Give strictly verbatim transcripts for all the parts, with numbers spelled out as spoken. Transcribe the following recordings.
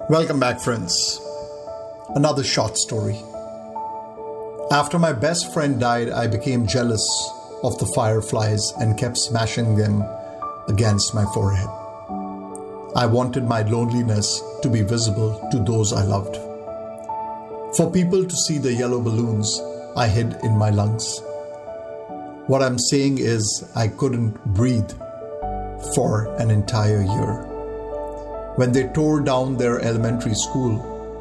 Welcome back, friends. Another short story. After my best friend died, I became jealous of the fireflies and kept smashing them against my forehead. I wanted my loneliness to be visible to those I loved. For people to see the yellow balloons I hid in my lungs. What I'm saying is I couldn't breathe for an entire year. When they tore down their elementary school,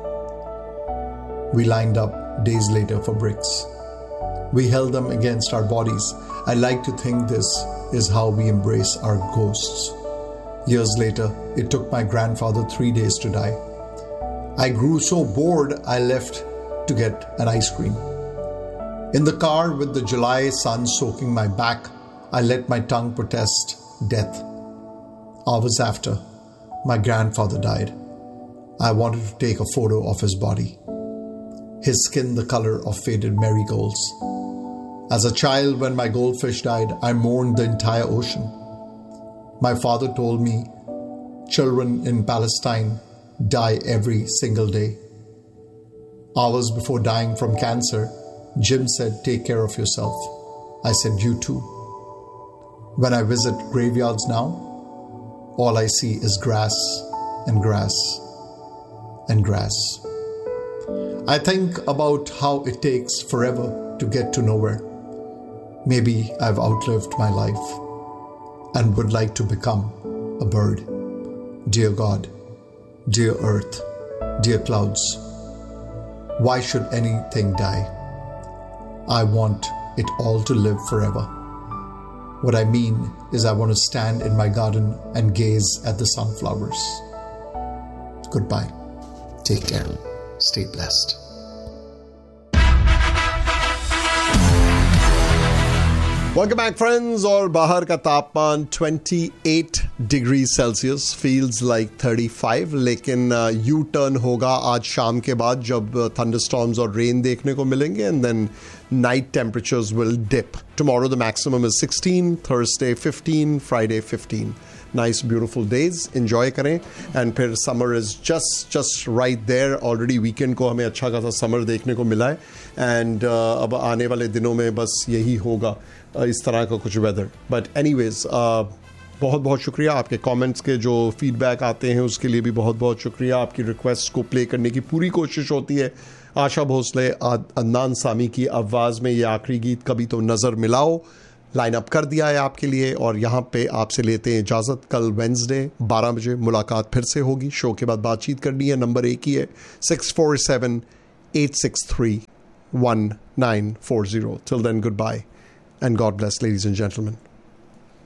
we lined up days later for bricks. We held them against our bodies. I like to think this is how we embrace our ghosts. Years later, it took my grandfather three days to die. I grew so bored, I left to get an ice cream. In the car with the July sun soaking my back, I let my tongue protest death. Hours after, my grandfather died. I wanted to take a photo of his body. His skin the color of faded marigolds. As a child, when my goldfish died, I mourned the entire ocean. My father told me, children in Palestine die every single day. Hours before dying from cancer, Jim said, take care of yourself. I said, you too. When I visit graveyards now, all I see is grass and grass and grass. I think about how it takes forever to get to nowhere. Maybe I've outlived my life and would like to become a bird. Dear God, dear earth, dear clouds, why should anything die? I want it all to live forever. What I mean is I want to stand in my garden and gaze at the sunflowers. Goodbye. Take care. Stay blessed. Welcome back, friends. और बाहर का तापमान twenty-eight degrees Celsius feels like thirty-five, लेकिन U turn होगा आज शाम के बाद जब thunderstorms और rain देखने को मिलेंगे, and then night temperatures will dip. Tomorrow the maximum is sixteen, Thursday fifteen, Friday fifteen. Nice beautiful days, enjoy करें, and फिर summer is just just right there. Already weekend को हमें अच्छा खासा summer देखने को मिला है, and uh, अब आने वाले दिनों में बस यही होगा, uh, इस तरह का कुछ weather. But anyways, uh, बहुत बहुत शुक्रिया आपके कमेंट्स के, जो फीडबैक आते हैं उसके लिए भी बहुत बहुत शुक्रिया. आपकी रिक्वेस्ट को प्ले करने की पूरी कोशिश होती है. आशा भोसले, अदनान सामी की आवाज़ में ये आखिरी गीत कभी तो नज़र मिलाओ लाइन अप कर दिया है आपके लिए, और यहाँ पे आपसे लेते हैं इजाज़त. कल वेंसडे बारह बजे मुलाकात फिर से होगी. शो के बाद बातचीत करनी है. नंबर एक ही है six four seven eight six three one nine four zero. Till then, good bye and God bless, ladies and gentleman.